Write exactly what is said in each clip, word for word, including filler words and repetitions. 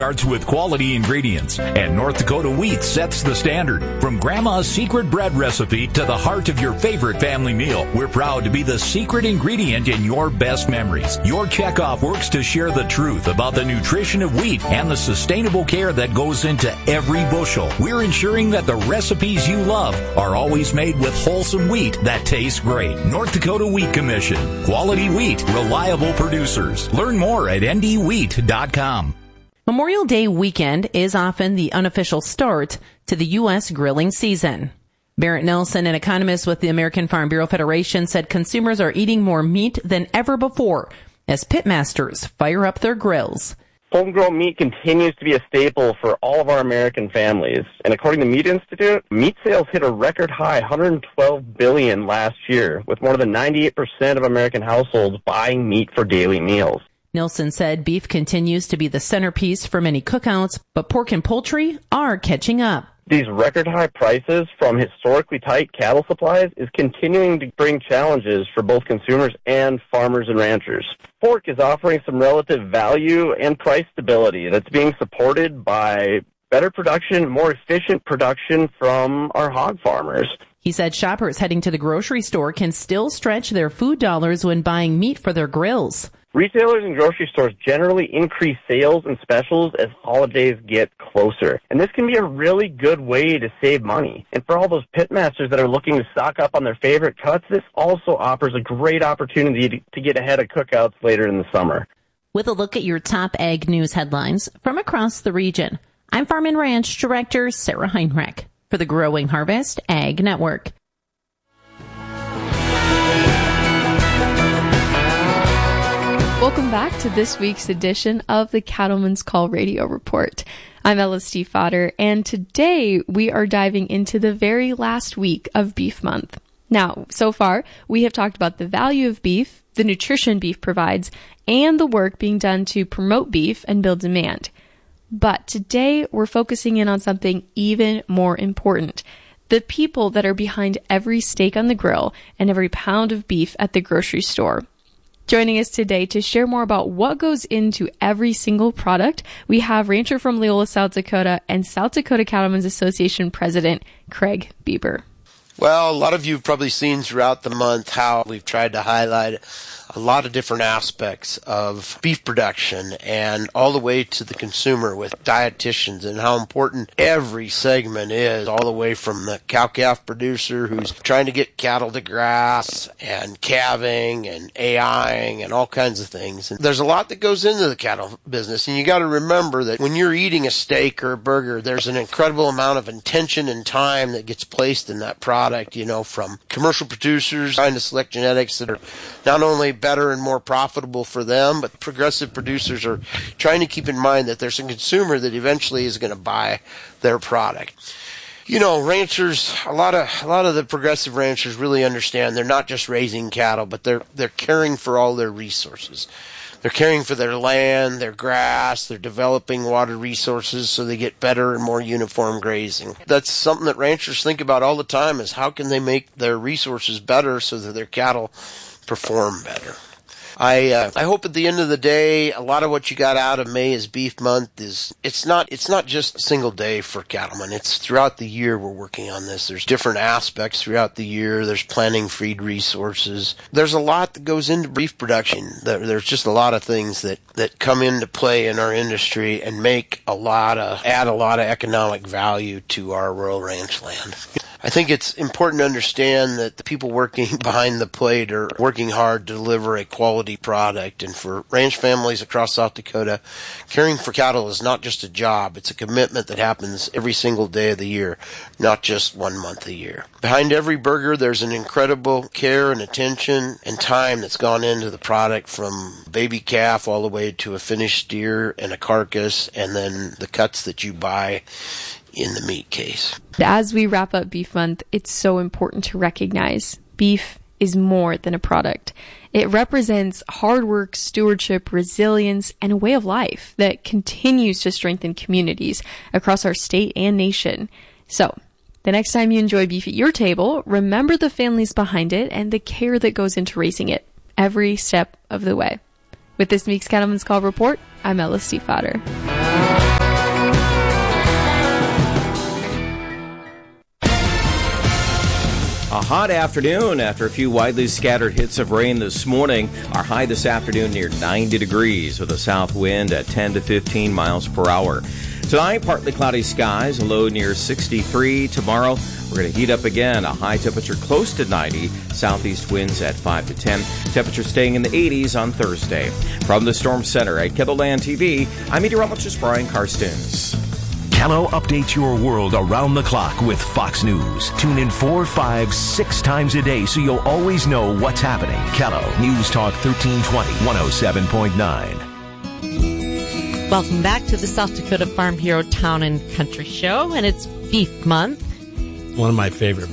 starts with quality ingredients, and North Dakota wheat sets the standard. From Grandma's secret bread recipe to the heart of your favorite family meal, we're proud to be the secret ingredient in your best memories. Your checkoff works to share the truth about the nutrition of wheat and the sustainable care that goes into every bushel. We're ensuring that the recipes you love are always made with wholesome wheat that tastes great. North Dakota Wheat Commission. Quality wheat, reliable producers. Learn more at n d wheat dot com. Memorial Day weekend is often the unofficial start to the U S grilling season. Barrett Nelson, an economist with the American Farm Bureau Federation, said consumers are eating more meat than ever before as pitmasters fire up their grills. Homegrown meat continues to be a staple for all of our American families. And according to Meat Institute, meat sales hit a record high, one hundred twelve billion dollars last year, with more than ninety-eight percent of American households buying meat for daily meals. Nelson said beef continues to be the centerpiece for many cookouts, but pork and poultry are catching up. These record high prices from historically tight cattle supplies is continuing to bring challenges for both consumers and farmers and ranchers. Pork is offering some relative value and price stability that's being supported by better production, more efficient production from our hog farmers. He said shoppers heading to the grocery store can still stretch their food dollars when buying meat for their grills. Retailers and grocery stores generally increase sales and specials as holidays get closer. And this can be a really good way to save money. And for all those pitmasters that are looking to stock up on their favorite cuts, this also offers a great opportunity to, to get ahead of cookouts later in the summer. With a look at your top ag news headlines from across the region, I'm Farm and Ranch Director Sarah Heinrich for the Growing Harvest Ag Network. Welcome back to this week's edition of the Cattleman's Call Radio Report. I'm Ella Stiefvater, and today we are diving into the very last week of Beef Month. Now, so far, we have talked about the value of beef, the nutrition beef provides, and the work being done to promote beef and build demand. But today, we're focusing in on something even more important. The people that are behind every steak on the grill and every pound of beef at the grocery store. Joining us today to share more about what goes into every single product, we have rancher from Leola, South Dakota, and South Dakota Cattlemen's Association President Craig Bieber. Well, a lot of you have probably seen throughout the month how we've tried to highlight a lot of different aspects of beef production and all the way to the consumer with dietitians and how important every segment is, all the way from the cow-calf producer who's trying to get cattle to grass and calving and AIing and all kinds of things. And there's a lot that goes into the cattle business, and you got to remember that when you're eating a steak or a burger, there's an incredible amount of intention and time that gets placed in that product, you know, from commercial producers trying to select genetics that are not only better and more profitable for them, but progressive producers are trying to keep in mind that there's a consumer that eventually is going to buy their product. You know, ranchers, a lot of a lot of the progressive ranchers really understand they're not just raising cattle, but they're they're caring for all their resources. They're caring for their land, their grass, they're developing water resources so they get better and more uniform grazing. That's something that ranchers think about all the time, is how can they make their resources better so that their cattle perform better. I uh, I hope at the end of the day, a lot of what you got out of May is Beef Month. Is it's not it's not just a single day for cattlemen. It's throughout the year we're working on this. There's different aspects throughout the year. There's planting feed resources. There's a lot that goes into beef production. There, there's just a lot of things that, that come into play in our industry and make a lot of add a lot of economic value to our rural ranch land. I think it's important to understand that the people working behind the plate are working hard to deliver a quality product. And for ranch families across South Dakota, caring for cattle is not just a job. It's a commitment that happens every single day of the year, not just one month a year. Behind every burger, there's an incredible care and attention and time that's gone into the product, from baby calf all the way to a finished steer and a carcass, and then the cuts that you buy in the meat case. As we wrap up Beef Month, it's so important to recognize beef is more than a product. It represents hard work, stewardship, resilience, and a way of life that continues to strengthen communities across our state and nation. So, the next time you enjoy beef at your table, remember the families behind it and the care that goes into raising it every step of the way. With this week's Cattleman's Call Report, I'm Ella Stiefvater. A hot afternoon after a few widely scattered hits of rain this morning. Our high this afternoon near ninety degrees with a south wind at ten to fifteen miles per hour. Tonight, partly cloudy skies, a low near sixty-three. Tomorrow, we're going to heat up again. A high temperature close to ninety. Southeast winds at five to ten. Temperature staying in the eighties on Thursday. From the Storm Center at KELOLAND T V, I'm meteorologist Brian Karstens. Kello updates your world around the clock with Fox News. Tune in four, five, six times a day so you'll always know what's happening. Kello News Talk thirteen twenty, one oh seven point nine. Welcome back to the South Dakota Farm Bureau Town and Country Show, and it's Beef Month. One of my favorite months.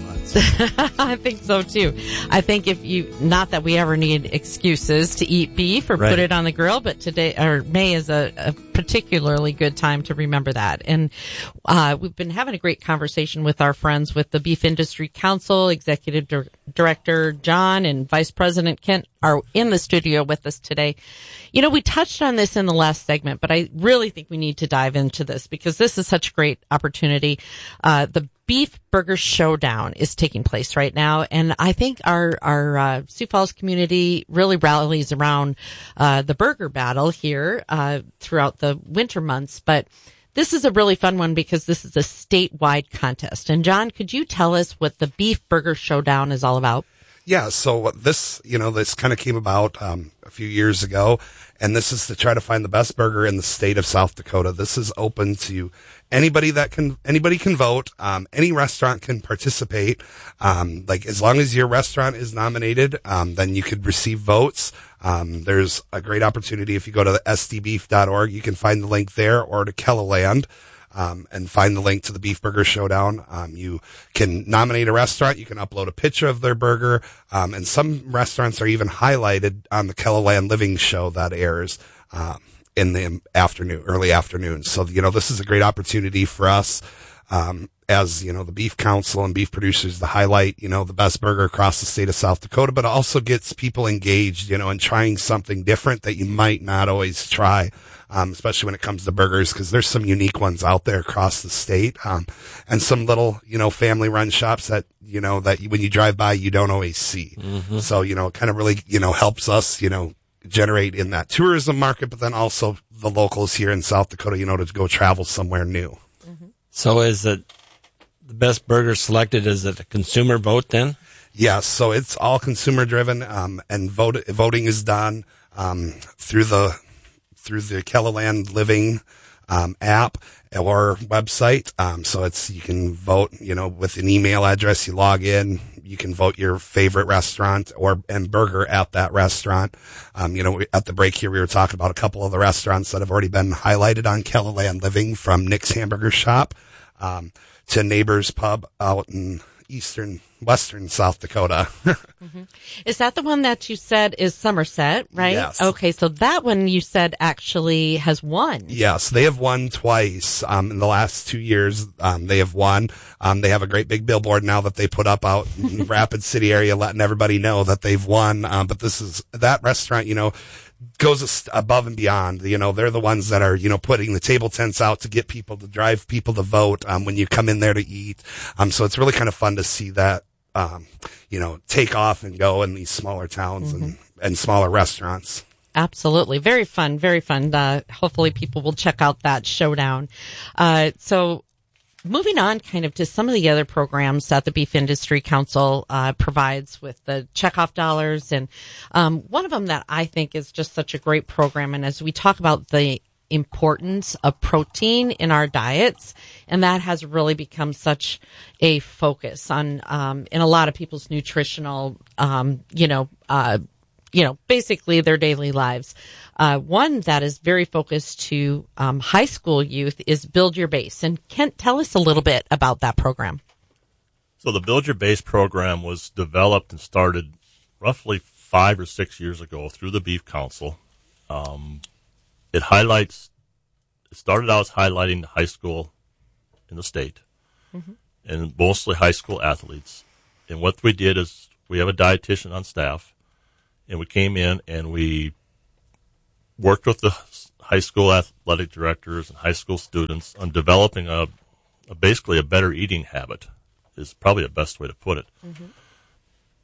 I think so too. I think if you, not that we ever need excuses to eat beef or Right. put it on the grill, but today, or May is a, a particularly good time to remember that. And, uh, we've been having a great conversation with our friends with the Beef Industry Council, Executive Dir- Director John and Vice President Kent are in the studio with us today. You know, we touched on this in the last segment, but I really think we need to dive into this because this is such a great opportunity. Uh, the Beef Burger Showdown is taking place right now, and I think our our uh, Sioux Falls community really rallies around uh, the burger battle here uh, throughout the winter months. But this is a really fun one because this is a statewide contest. And John, could you tell us what the Beef Burger Showdown is all about? Yeah, so this, you know, this kind of came about um, a few years ago, and this is to try to find the best burger in the state of South Dakota. This is open to anybody that can, anybody can vote. Um, any restaurant can participate. Um, like as long as your restaurant is nominated, um, then you could receive votes. Um, there's a great opportunity if you go to the S D beef dot org, you can find the link there, or to KELOLAND. Um, and find the link to the Beef Burger Showdown. Um, you can nominate a restaurant. You can upload a picture of their burger. Um, and some restaurants are even highlighted on the KELOLAND Living show that airs, um, in the afternoon, early afternoon. So, you know, this is a great opportunity for us, um, as, you know, the Beef Council and beef producers to highlight, you know, the best burger across the state of South Dakota, but also gets people engaged, you know, in trying something different that you might not always try. Um, especially when it comes to burgers, because there's some unique ones out there across the state, um, and some little, you know, family run shops that, you know, that you, when you drive by, you don't always see. Mm-hmm. So, you know, it kind of really, you know, helps us, you know, generate in that tourism market, but then also the locals here in South Dakota, you know, to go travel somewhere new. Mm-hmm. So is it the best burger selected? Is it a consumer vote then? Yes. So it's all consumer driven, um, and vote, voting is done, um, through the, through the KELOLAND Living um, app or website. Um, so it's, you can vote, you know, with an email address, you log in, you can vote your favorite restaurant or, and burger at that restaurant. Um, you know, we, at the break here, we were talking about a couple of the restaurants that have already been highlighted on KELOLAND Living, from Nick's Hamburger Shop, um, to Neighbors Pub out in eastern, western South Dakota. Mm-hmm. Is that the one that you said is Somerset, right? Yes. Okay, so that one you said actually has won. Yes, they have won twice um, in the last two years. Um, they have won. Um, they have a great big billboard now that they put up out in the Rapid City area, letting everybody know that they've won. Um, but this is that restaurant, you know, goes above and beyond. You know, they're the ones that are, you know, putting the table tents out to get people to drive people to vote um, when you come in there to eat. Um, so it's really kind of fun to see that, um, you know, take off and go in these smaller towns mm-hmm. and, and smaller restaurants. Absolutely. Very fun. Very fun. Uh, hopefully people will check out that showdown. Uh, so moving on kind of to some of the other programs that the Beef Industry Council uh, provides with the checkoff dollars. And um, one of them that I think is just such a great program, and as we talk about the importance of protein in our diets, and that has really become such a focus on um, in a lot of people's nutritional, um, you know, uh, you know, basically their daily lives. Uh, one that is very focused to um, high school youth is Build Your Base. And Kent, tell us a little bit about that program. So the Build Your Base program was developed and started roughly five or six years ago through the Beef Council. Um, it highlights, it started out as highlighting the high school in the state, mm-hmm. and mostly high school athletes. And what we did is we have a dietitian on staff, and we came in and we worked with the high school athletic directors and high school students on developing a, a basically a better eating habit is probably the best way to put it. Mm-hmm.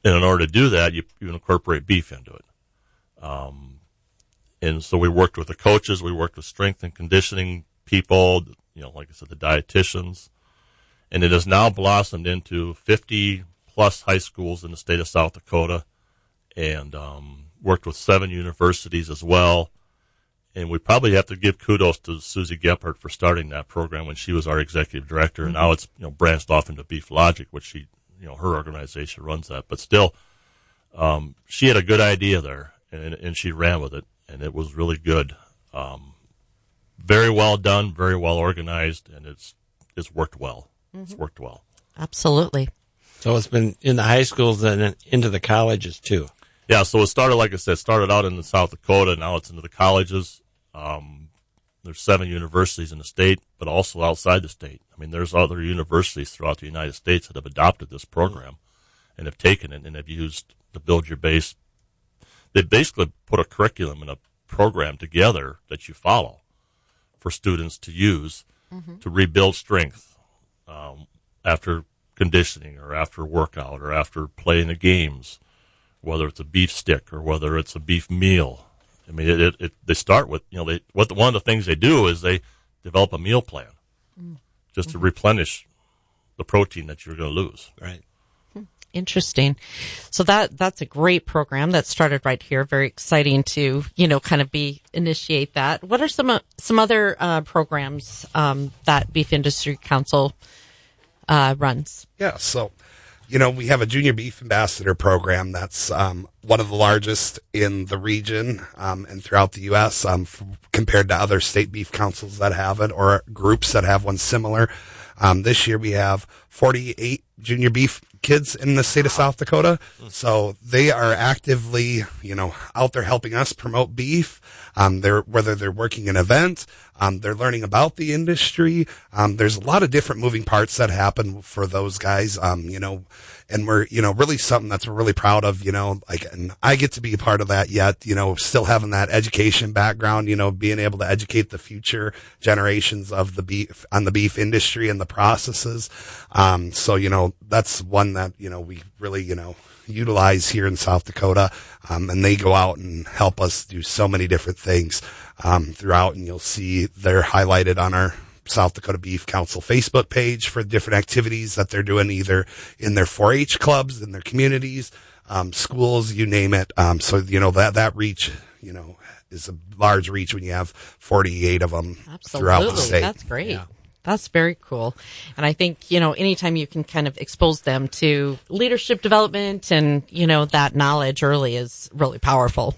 And in order to do that, you, you incorporate beef into it. Um, and so we worked with the coaches, we worked with strength and conditioning people, you know, like I said, the dietitians. And it has now blossomed into fifty plus high schools in the state of South Dakota, and um, worked with seven universities as well. And we probably have to give kudos to Susie Gephardt for starting that program when she was our executive director. Mm-hmm. And now it's, you know, branched off into Beef Logic, which she, you know, her organization runs that. But still, um, she had a good idea there, and, and she ran with it, and it was really good. Um, very well done, very well organized, and it's it's worked well. Mm-hmm. It's worked well. Absolutely. So it's been in the high schools and into the colleges too. Yeah, so it started, like I said, started out in the South Dakota. Now it's into the colleges. Um, there's seven universities in the state, but also outside the state. I mean, there's other universities throughout the United States that have adopted this program and have taken it and have used the Build Your Base. They basically put a curriculum and a program together that you follow for students to use mm-hmm. to rebuild strength um, after conditioning or after workout or after playing the games, whether it's a beef stick or whether it's a beef meal. I mean, it, it, it, they start with, you know, they, what the, one of the things they do is they develop a meal plan mm. just mm-hmm. to replenish the protein that you're going to lose. Right. Interesting. So that, that's a great program that started right here. Very exciting to, you know, kind of be, initiate that. What are some, uh, some other, uh, programs, um, that Beef Industry Council, uh, runs? Yeah. So, you know, we have a Junior Beef Ambassador program that's um, one of the largest in the region um, and throughout the U S um, f- compared to other state beef councils that have it or groups that have one similar. Um, this year we have forty-eight junior beef kids in the state of South Dakota. So they are actively, you know, out there helping us promote beef. Um, they're, whether they're working an event, um, they're learning about the industry. Um, there's a lot of different moving parts that happen for those guys. Um, you know, and we're, you know, really something that's we're really proud of, you know, like, and I get to be a part of that yet, you know, still having that education background, you know, being able to educate the future generations of the beef on the beef industry and the processes. Um, so, you know, that's one that, you know, we really, you know, utilize here in South Dakota. Um, and they go out and help us do so many different things, um, throughout, and you'll see they're highlighted on our South Dakota Beef Council Facebook page for different activities that they're doing either in their four H clubs, in their communities, um, schools, you name it. Um, so, you know, that, that reach, you know, is a large reach when you have forty-eight of them Absolutely. Throughout the state. That's great. Yeah. That's very cool. And I think, you know, anytime you can kind of expose them to leadership development and, you know, that knowledge early is really powerful.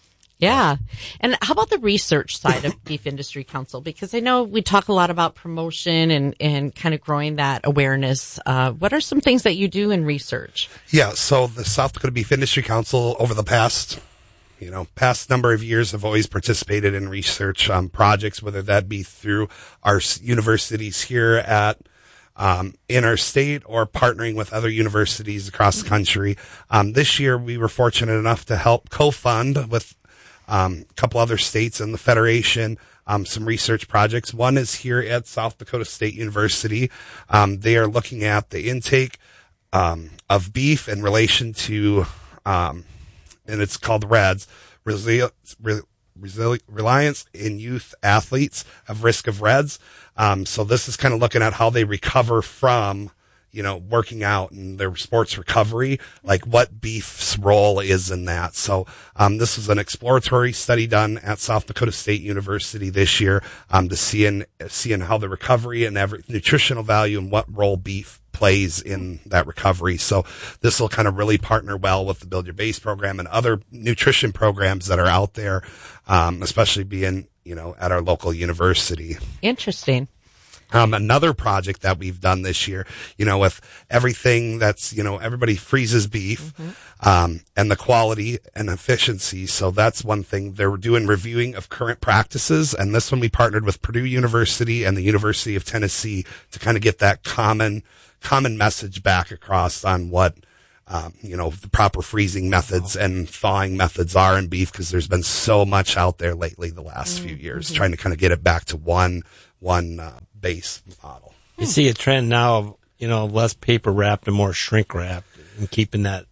Yeah. And how about the research side of Beef Industry Council? Because I know we talk a lot about promotion and, and kind of growing that awareness. Uh, what are some things that you do in research? Yeah. So the South Dakota Beef Industry Council over the past, you know, past number of years have always participated in research um, projects, whether that be through our universities here at Um, in our state or partnering with other universities across the country. Um, this year we were fortunate enough to help co-fund with um, a couple other states and the Federation um, some research projects. One is here at South Dakota State University. Um, they are looking at the intake um, of beef in relation to, um, and it's called REDS, Resili- Re- Resili- Reliance in Youth Athletes of Risk of REDS. Um, so this is kind of looking at how they recover from, you know, working out and their sports recovery, like what beef's role is in that. So, um, this was an exploratory study done at South Dakota State University this year, um, to see in, seeing how the recovery and every nutritional value and what role beef plays in that recovery. So this will kind of really partner well with the Build Your Base program and other nutrition programs that are out there, um, especially being, you know, at our local university. Interesting. Um, another project that we've done this year, you know, with everything that's, you know, everybody freezes beef, mm-hmm. um, and the quality and efficiency. So that's one thing. They're doing reviewing of current practices. And this one we partnered with Purdue University and the University of Tennessee to kind of get that common, common message back across on what, um, you know, the proper freezing methods oh. and thawing methods are in beef, because there's been so much out there lately the last mm-hmm. few years, trying to kind of get it back to one, one, uh, base model. You see a trend now of, you know, less paper wrapped and more shrink wrapped and keeping that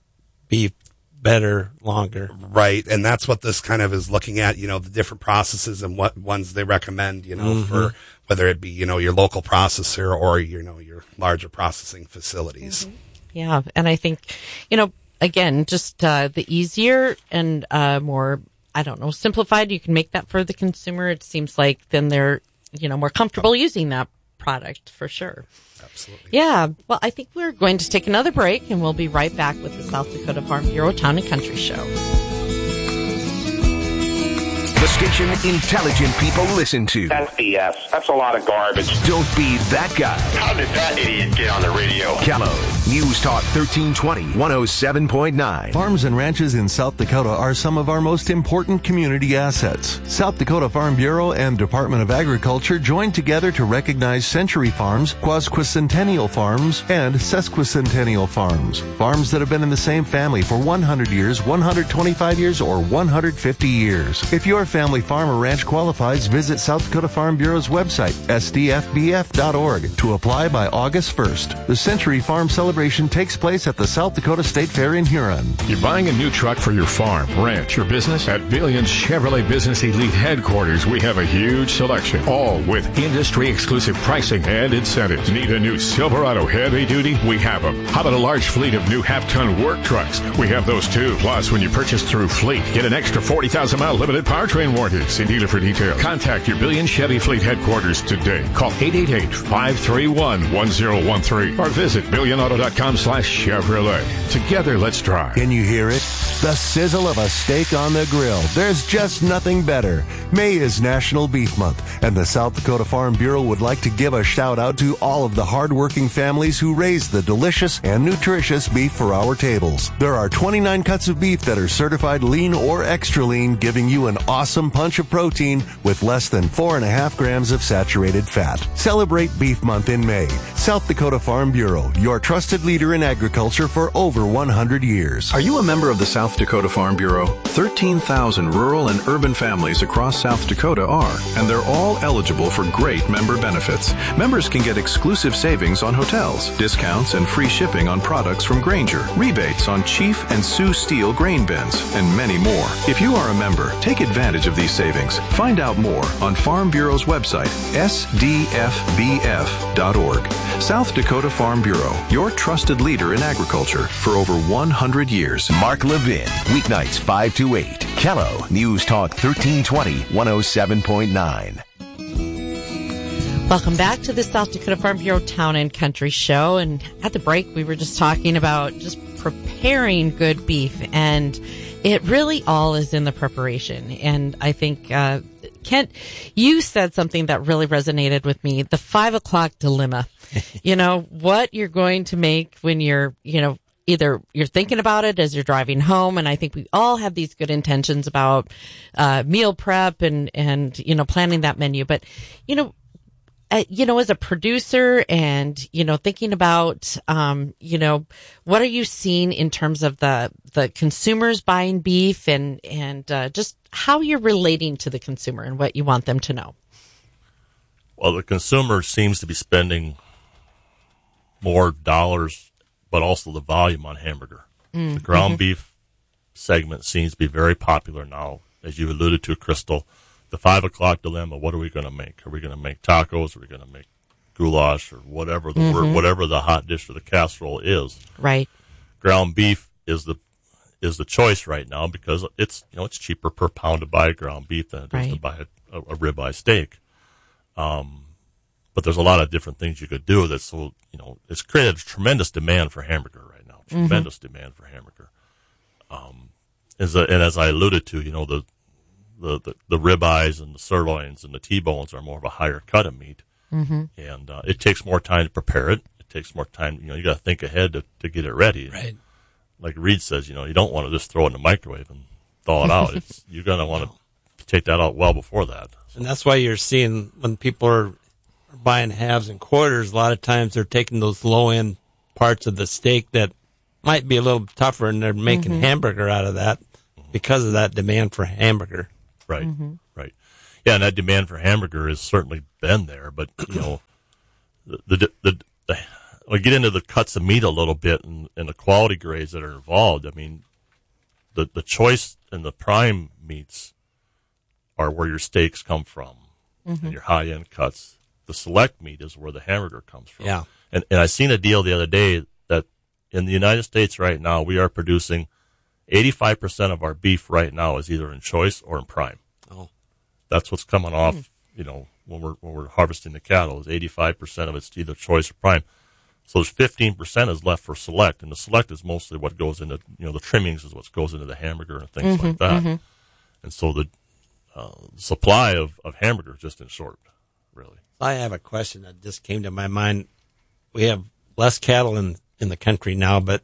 beef better, longer. Right. And that's what this kind of is looking at, you know, the different processes and what ones they recommend, you know, Mm-hmm. for whether it be, you know, your local processor or, you know, your larger processing facilities. Mm-hmm. Yeah. And I think, you know, again, just uh, the easier and uh, more, I don't know, simplified you can make that for the consumer, it seems like then they're, you know, more comfortable using that product for sure. Absolutely. Yeah. Well, I think we're going to take another break, and we'll be right back with the South Dakota Farm Bureau Town and Country Show. The station intelligent people listen to. That's B S. That's a lot of garbage. Don't be that guy. How did that idiot get on the radio? Callow, News Talk thirteen twenty, one oh seven point nine. Farms and ranches in South Dakota are some of our most important community assets. South Dakota Farm Bureau and Department of Agriculture joined together to recognize Century Farms, Quasquicentennial Farms, and Sesquicentennial Farms. Farms that have been in the same family for one hundred years, one hundred twenty-five years, or one hundred fifty years. If your family farm or ranch qualifies, visit South Dakota Farm Bureau's website, S D F B F dot org, to apply by August first. The Century Farm celebration takes place at the South Dakota State Fair in Huron. You're buying a new truck for your farm, ranch, or business? At Billions Chevrolet Business Elite Headquarters, we have a huge selection, all with industry-exclusive pricing and incentives. Need a new Silverado heavy duty? We have them. How about a large fleet of new half-ton work trucks? We have those too. Plus, when you purchase through Fleet, get an extra forty thousand mile limited powertrain warranty. See dealer for details. Contact your Billion Chevy Fleet Headquarters today. Call eight eight eight, five three one, one zero one three or visit billion auto dot com slash Chevrolet. Together, let's drive. Can you hear it? The sizzle of a steak on the grill. There's just nothing better. May is National Beef Month, and the South Dakota Farm Bureau would like to give a shout out to all of the hardworking families who raise the delicious and nutritious beef for our tables. There are twenty-nine cuts of beef that are certified lean or extra lean, giving you an awesome punch of protein with less than four and a half grams of saturated fat. Celebrate Beef Month in May. South Dakota Farm Bureau, your trusted leader in agriculture for over one hundred years. Are you a member of the South Dakota Farm Bureau? thirteen thousand rural and urban families across South Dakota are, and they're all eligible for great member benefits. Members can get exclusive savings on hotels, discounts, and free shipping on products from Granger, rebates on Chief and Sioux Steel grain bins, and many more. If you are a member, take advantage of these savings. Find out more on Farm Bureau's website, S D F B F dot org. South Dakota Farm Bureau, your trusted leader in agriculture for over one hundred years. Mark Levin, weeknights five to eight. Callow, News Talk thirteen twenty, one oh seven point nine. Welcome back to the South Dakota Farm Bureau Town and Country Show. And at the break, we were just talking about just preparing good beef, and it really all is in the preparation. And I think, uh, Kent, you said something that really resonated with me, the five o'clock dilemma. You know, what you're going to make when you're, you know, either you're thinking about it as you're driving home. And I think we all have these good intentions about, uh, meal prep and, and, you know, planning that menu. But, you know, Uh, you know, as a producer and, you know, thinking about, um, you know, what are you seeing in terms of the, the consumers buying beef and, and, uh, just how you're relating to the consumer and what you want them to know? Well, the consumer seems to be spending more dollars, but also the volume on hamburger. Mm, the ground mm-hmm. beef segment seems to be very popular now, as you alluded to, Crystal. The five o'clock dilemma, what are we going to make? Are we going to make tacos? Are we going to make goulash or whatever the mm-hmm. whatever the hot dish or the casserole is? Right. Ground beef is the is the choice right now because it's you know it's cheaper per pound to buy ground beef than it is right. to buy a, a ribeye steak. Um, but there's a lot of different things you could do with it. So you know it's created a tremendous demand for hamburger right now. Tremendous mm-hmm. demand for hamburger. Um, as a, and as I alluded to, you know the The, the, the ribeyes and the sirloins and the T-bones are more of a higher cut of meat. Mm-hmm. And uh, it takes more time to prepare it. It takes more time. You know, you got to think ahead to, to get it ready. Right. Like Reed says, you know, you don't want to just throw it in the microwave and thaw it out. It's, you're going to want to take that out well before that. So. And that's why you're seeing when people are buying halves and quarters, a lot of times they're taking those low-end parts of the steak that might be a little tougher, and they're making mm-hmm. hamburger out of that because of that demand for hamburger. Right, mm-hmm. right. Yeah, and that demand for hamburger has certainly been there, but, you know, the, the, the, the we get into the cuts of meat a little bit and, and the quality grades that are involved. I mean, the, the choice and the prime meats are where your steaks come from Mhm. and your high-end cuts. The select meat is where the hamburger comes from. Yeah. And, and I seen a deal the other day that in the United States right now, we are producing eighty-five percent of our beef right now is either in choice or in prime. Oh. That's what's coming off, mm. you know, when we're, when we're harvesting the cattle, is eighty-five percent of it's either choice or prime. So there's fifteen percent is left for select, and the select is mostly what goes into, you know, the trimmings is what goes into the hamburger and things Mm-hmm, like that. mm-hmm. And so the uh, supply of, of hamburgers is just in short, really. I have a question that just came to my mind. We have less cattle in, in the country now, but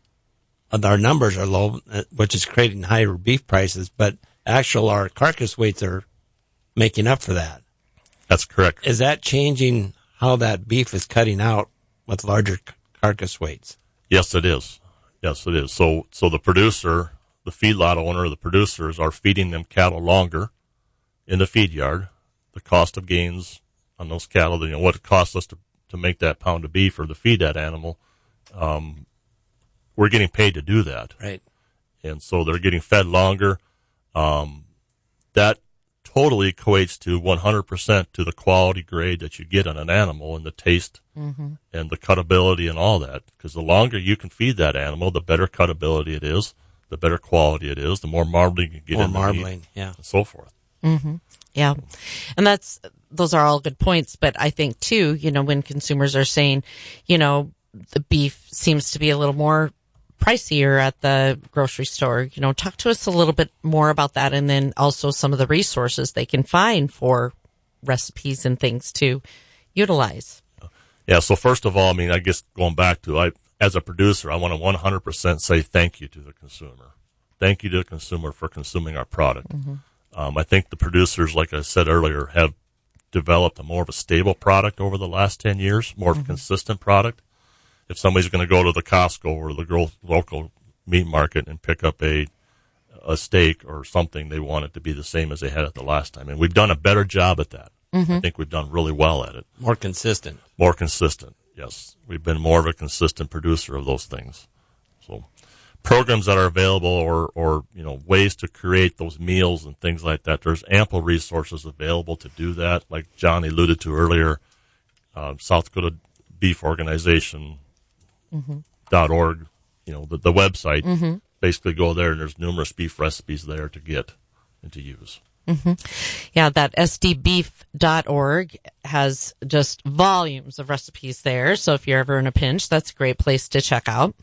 our numbers are low, which is creating higher beef prices, but actual our carcass weights are making up for that. That's correct. Is that changing how that beef is cutting out with larger carcass weights? Yes, it is. Yes, it is. So, so the producer, the feedlot owner, the producers are feeding them cattle longer in the feed yard. The cost of gains on those cattle, you know, what it costs us to, to make that pound of beef or to feed that animal, um, we're getting paid to do that. Right. And so they're getting fed longer. Um, that totally equates to one hundred percent to the quality grade that you get on an animal and the taste mm-hmm. and the cuttability and all that. Because the longer you can feed that animal, the better cuttability it is, the better quality it is, the more marbling you get more in the marbling, meat, yeah, and so forth. Mm-hmm. Yeah. And that's, those are all good points. But I think too, you know, when consumers are saying, you know, the beef seems to be a little more pricier at the grocery store, you know, talk to us a little bit more about that. And then also some of the resources they can find for recipes and things to utilize. Yeah. So first of all, I mean, I guess going back to, I, as a producer, I want to one hundred percent say thank you to the consumer. Thank you to the consumer for consuming our product. Mm-hmm. Um, I think the producers, like I said earlier, have developed a more of a stable product over the last ten years, more of a Mm-hmm. consistent product. If somebody's going to go to the Costco or the gro- local meat market and pick up a a steak or something, they want it to be the same as they had it the last time. And we've done a better job at that. Mm-hmm. I think we've done really well at it. more consistent. More consistent, yes. We've been more of a consistent producer of those things. So programs that are available or, or, you know, ways to create those meals and things like that, there's ample resources available to do that. Like John alluded to earlier, uh, South Dakota Beef Organization Mm-hmm. dot org, you know, the, the website, Mm-hmm. basically go there and there's numerous beef recipes there to get and to use. Mm-hmm. Yeah, that S D beef dot org has just volumes of recipes there. So if you're ever in a pinch, that's a great place to check out.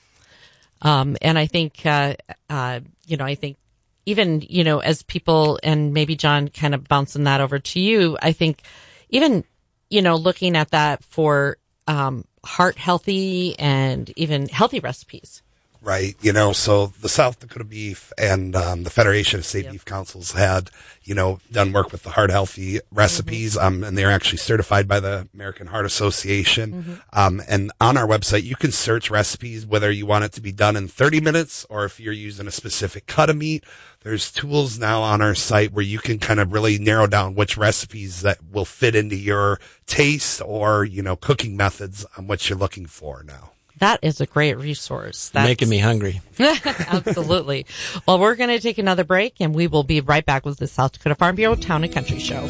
Um, and I think, uh, uh, you know, I think even, you know, as people, and maybe John kind of bouncing that over to you, I think even, you know, looking at that for, um, heart healthy and even healthy recipes. Right. You know, so the South Dakota Beef and um, the Federation of State Yep. Beef Councils had, you know, done work with the heart healthy recipes, mm-hmm. um, and they're actually certified by the American Heart Association. Mm-hmm. Um, and on our website, you can search recipes, whether you want it to be done in thirty minutes or if you're using a specific cut of meat. There's tools now on our site where you can kind of really narrow down which recipes that will fit into your taste or, you know, cooking methods on what you're looking for now. That is a great resource. That's making me hungry. Absolutely. Well, we're going to take another break, and we will be right back with the South Dakota Farm Bureau Town and Country Show.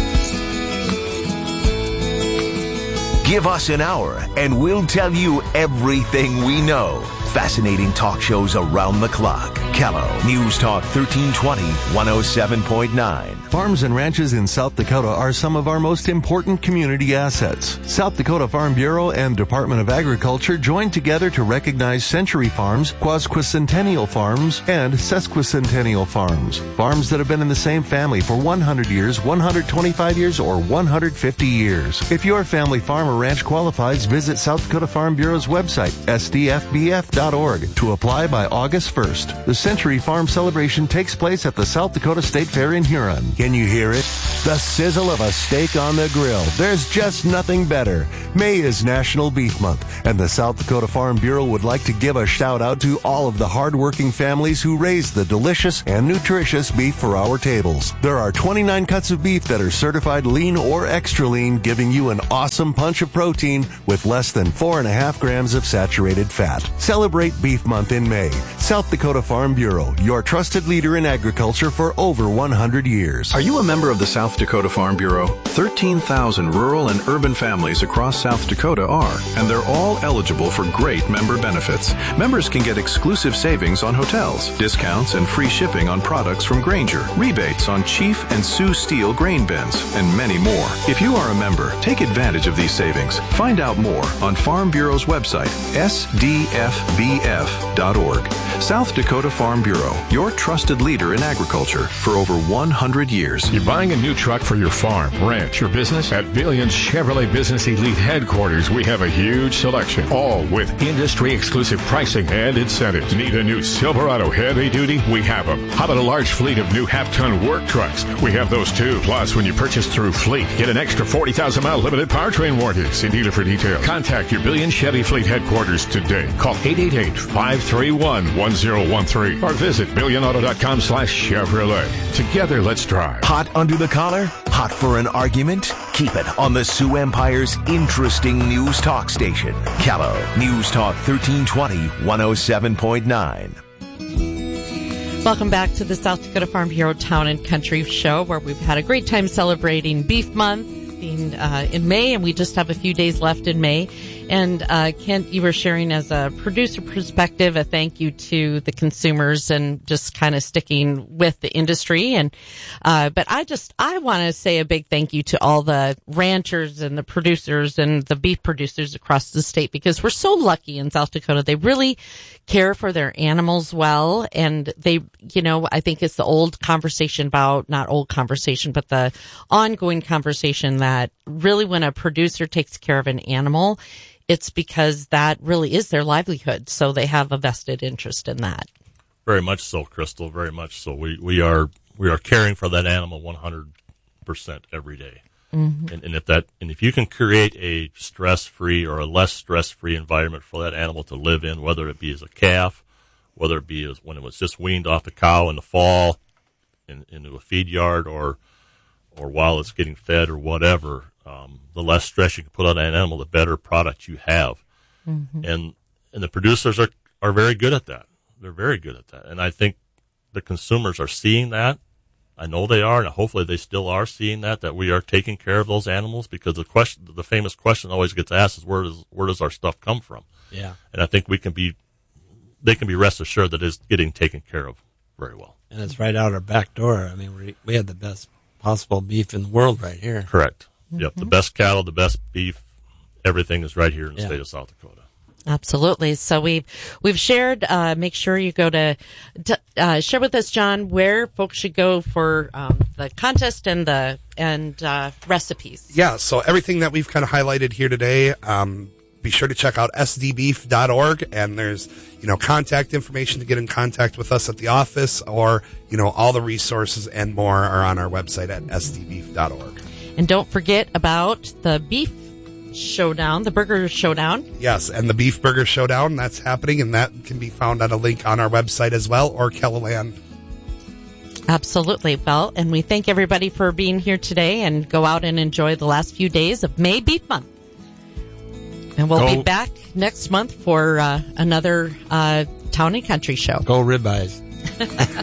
Give us an hour, and we'll tell you everything we know. Fascinating talk shows around the clock. Callow News Talk thirteen twenty, one oh seven point nine. Farms and ranches in South Dakota are some of our most important community assets. South Dakota Farm Bureau and Department of Agriculture joined together to recognize Century Farms, Quasquicentennial Farms, and Sesquicentennial Farms. Farms that have been in the same family for one hundred years, one hundred twenty-five years, or one hundred fifty years. If your family farm or ranch qualifies, visit South Dakota Farm Bureau's website, S D F B F dot org, to apply by August first. The Century Farm celebration takes place at the South Dakota State Fair in Huron. Can you hear it? The sizzle of a steak on the grill. There's just nothing better. May is National Beef Month, and the South Dakota Farm Bureau would like to give a shout out to all of the hardworking families who raise the delicious and nutritious beef for our tables. There are twenty-nine cuts of beef that are certified lean or extra lean, giving you an awesome punch of protein with less than four and a half grams of saturated fat. Celebrate Beef Month in May. South Dakota Farm Bureau, your trusted leader in agriculture for over one hundred years. Are you a member of the South Dakota Farm Bureau? thirteen thousand rural and urban families across South Dakota are, and they're all eligible for great member benefits. Members can get exclusive savings on hotels, discounts, and free shipping on products from Granger, rebates on Chief and Sioux Steel grain bins, and many more. If you are a member, take advantage of these savings. Find out more on Farm Bureau's website, S D F B F dot org. South Dakota Farm Bureau, your trusted leader in agriculture for over one hundred years. You're buying a new truck for your farm, ranch, or business? At Billions Chevrolet Business Elite Headquarters, we have a huge selection, all with industry-exclusive pricing and incentives. Need a new Silverado heavy duty? We have them. How about a large fleet of new half-ton work trucks? We have those too. Plus, when you purchase through Fleet, get an extra forty thousand mile limited powertrain warranty. See dealer for details. Contact your Billions Chevy Fleet Headquarters today. Call eight eight eight, five three one, one zero one three or visit billion auto dot com slash Chevrolet. Together, let's drive. Hot under the collar? Hot for an argument? Keep it on the Sioux Empire's interesting news talk station. Callow News Talk thirteen twenty, one oh seven point nine. Welcome back to the South Dakota Farm Bureau Town and Country Show, where we've had a great time celebrating Beef Month being uh, in May, and we just have a few days left in May. And uh, Kent, you were sharing as a producer perspective a thank you to the consumers and just kind of sticking with the industry. And uh, but I just I want to say a big thank you to all the ranchers and the producers and the beef producers across the state, because we're so lucky in South Dakota. They really care for their animals well, and they, you know, I think it's the old conversation about not old conversation, but the ongoing conversation that really when a producer takes care of an animal, it's because that really is their livelihood. So they have a vested interest in that. Very much so, Crystal. Very much so. We we are we are caring for that animal one hundred percent every day. Mm-hmm. And, and if that and if you can create a stress-free or a less stress-free environment for that animal to live in, whether it be as a calf, whether it be as when it was just weaned off the cow in the fall, in, into a feed yard, or or while it's getting fed or whatever. Um, the less stress you can put on an animal, the better product you have. Mm-hmm. And and the producers are, are very good at that. They're very good at that. And I think the consumers are seeing that. I know they are, and hopefully they still are seeing that, that we are taking care of those animals, because the question, the famous question always gets asked is where does where does our stuff come from? Yeah. And I think we can be, they can be rest assured that it's getting taken care of very well. And it's right out our back door. I mean, we we had the best possible beef in the world right here. Correct. Mm-hmm. Yep, the best cattle, the best beef, everything is right here in the yeah. state of South Dakota. Absolutely. So we've we've shared. Uh, make sure you go to, to uh, share with us, John, where folks should go for um, the contest and the and uh, recipes. Yeah. So everything that we've kind of highlighted here today. Um, be sure to check out S D beef dot org, and there's, you know, contact information to get in contact with us at the office, or, you know, all the resources and more are on our website at S D beef dot org. And don't forget about the beef showdown, the burger showdown. Yes, and the beef burger showdown, that's happening, and that can be found on a link on our website as well, or Kelloland. Absolutely. Well, and we thank everybody for being here today, and go out and enjoy the last few days of May Beef Month. And we'll go. be back next month for uh, another uh, Town and Country show. Go ribeyes.